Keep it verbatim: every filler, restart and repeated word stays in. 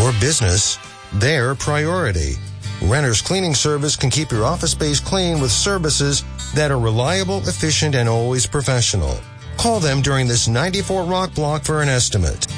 your business their priority. Renter's Cleaning Service can keep your office space clean with services that are reliable, efficient, and always professional. Call them during this ninety-four Rock block for an estimate.